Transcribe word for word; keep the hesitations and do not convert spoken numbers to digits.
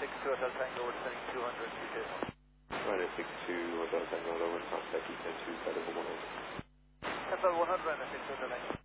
six two Hotel Tango, we're sending two hundred T J. Ryder six two Hotel Tango, over and contact Eastern two, Flight one hundred. F L one hundred, Ryder six two Hotel Tango.